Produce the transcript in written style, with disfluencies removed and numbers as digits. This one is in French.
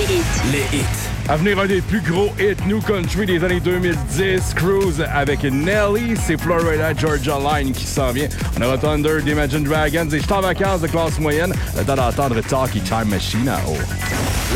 Les hits. À venir, un des plus gros hits New Country des années 2010, Cruise avec Nelly, c'est Florida Georgia Line qui s'en vient. On aura Thunder d'Imagine Dragons et je suis en vacances de classe moyenne. Le temps d'entendre Talkie Time Machine à haut.